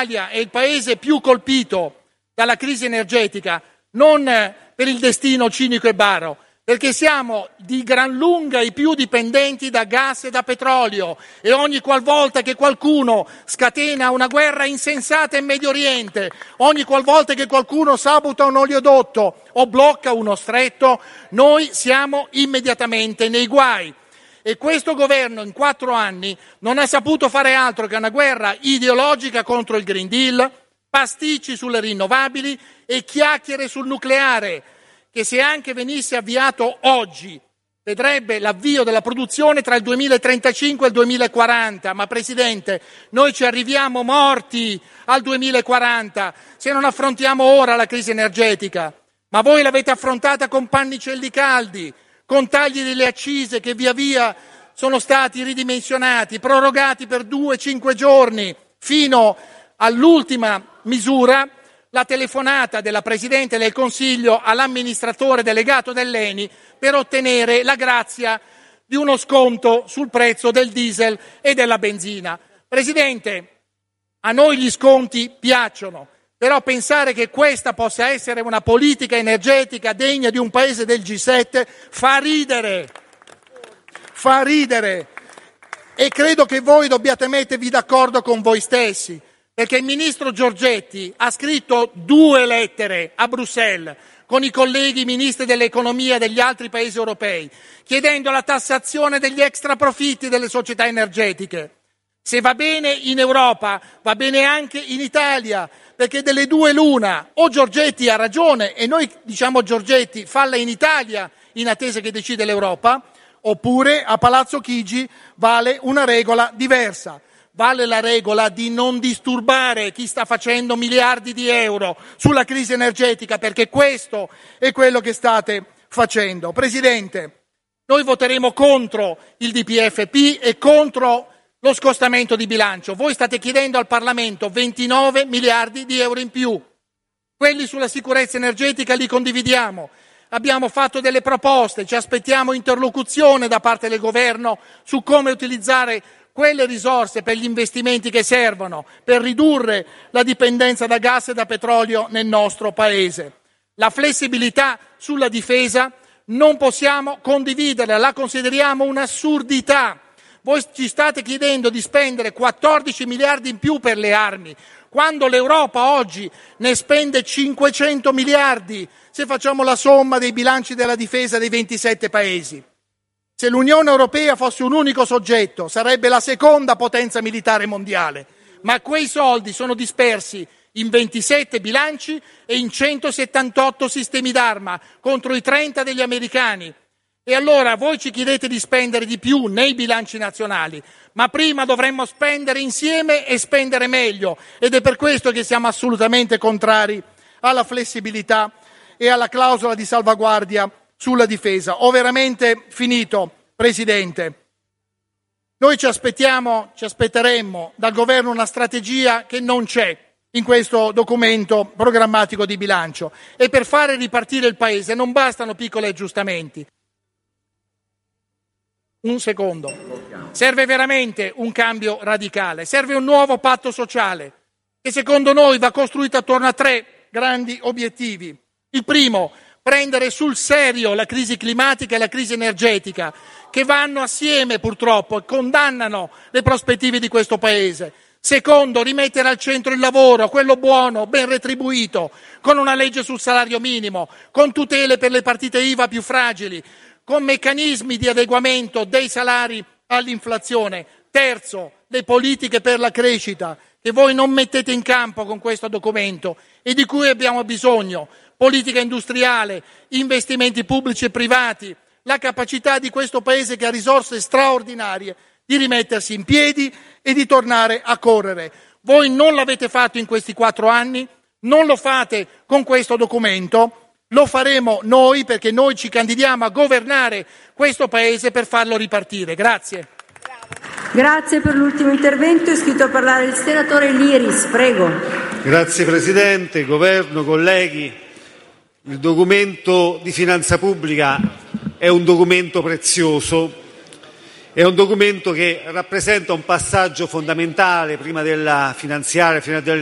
l'Italia è il paese più colpito dalla crisi energetica, non per il destino cinico e baro, perché siamo di gran lunga i più dipendenti da gas e da petrolio, e ogni qualvolta che qualcuno scatena una guerra insensata in Medio Oriente, ogni qualvolta che qualcuno sabota un oleodotto o blocca uno stretto, noi siamo immediatamente nei guai. E questo governo in 4 anni non ha saputo fare altro che una guerra ideologica contro il Green Deal, pasticci sulle rinnovabili e chiacchiere sul nucleare, che se anche venisse avviato oggi vedrebbe l'avvio della produzione tra il 2035 e il 2040. Ma Presidente, noi ci arriviamo morti al 2040 se non affrontiamo ora la crisi energetica. Ma voi l'avete affrontata con pannicelli caldi, con tagli delle accise che via via sono stati ridimensionati, prorogati per 2-5 giorni, fino all'ultima misura, la telefonata della Presidente del Consiglio all'amministratore delegato dell'ENI per ottenere la grazia di uno sconto sul prezzo del diesel e della benzina. Presidente, a noi gli sconti piacciono, però pensare che questa possa essere una politica energetica degna di un paese del G7 fa ridere. E credo che voi dobbiate mettervi d'accordo con voi stessi, perché il ministro Giorgetti ha scritto 2 lettere a Bruxelles con i colleghi ministri dell'economia degli altri paesi europei, chiedendo la tassazione degli extraprofitti delle società energetiche. Se va bene in Europa, va bene anche in Italia, perché delle due l'una: o Giorgetti ha ragione e noi diciamo Giorgetti falla in Italia in attesa che decide l'Europa, oppure a Palazzo Chigi vale una regola diversa. Vale la regola di non disturbare chi sta facendo miliardi di euro sulla crisi energetica, perché questo è quello che state facendo. Presidente, noi voteremo contro il DPEF e contro lo scostamento di bilancio. Voi state chiedendo al Parlamento 29 miliardi di euro in più. Quelli sulla sicurezza energetica li condividiamo. Abbiamo fatto delle proposte, ci aspettiamo interlocuzione da parte del Governo su come utilizzare quelle risorse per gli investimenti che servono per ridurre la dipendenza da gas e da petrolio nel nostro Paese. La flessibilità sulla difesa non possiamo condividerla, la consideriamo un'assurdità. Voi ci state chiedendo di spendere 14 miliardi in più per le armi, quando l'Europa oggi ne spende 500 miliardi se facciamo la somma dei bilanci della difesa dei 27 Paesi. Se l'Unione Europea fosse un unico soggetto, sarebbe la seconda potenza militare mondiale, ma quei soldi sono dispersi in 27 bilanci e in 178 sistemi d'arma, contro i 30 degli americani. E allora voi ci chiedete di spendere di più nei bilanci nazionali, ma prima dovremmo spendere insieme e spendere meglio, ed è per questo che siamo assolutamente contrari alla flessibilità e alla clausola di salvaguardia sulla difesa. Ho veramente finito, Presidente. Noi ci aspetteremmo dal Governo una strategia che non c'è in questo documento programmatico di bilancio, e per fare ripartire il Paese non bastano piccoli aggiustamenti. Un secondo. Serve veramente un cambio radicale, serve un nuovo patto sociale che secondo noi va costruito attorno a 3 grandi obiettivi. Il primo: prendere sul serio la crisi climatica e la crisi energetica, che vanno assieme purtroppo e condannano le prospettive di questo Paese. Secondo, rimettere al centro il lavoro, quello buono, ben retribuito, con una legge sul salario minimo, con tutele per le partite IVA più fragili, con meccanismi di adeguamento dei salari all'inflazione. Terzo, le politiche per la crescita, che voi non mettete in campo con questo documento e di cui abbiamo bisogno. Politica industriale, investimenti pubblici e privati, la capacità di questo Paese, che ha risorse straordinarie, di rimettersi in piedi e di tornare a correre. Voi non l'avete fatto in questi 4 anni, non lo fate con questo documento, lo faremo noi, perché noi ci candidiamo a governare questo Paese per farlo ripartire. Grazie. Grazie per l'ultimo intervento. È iscritto a parlare il senatore Liris. Prego. Grazie Presidente, Governo, colleghi. Il documento di finanza pubblica è un documento prezioso, è un documento che rappresenta un passaggio fondamentale prima della finanziaria,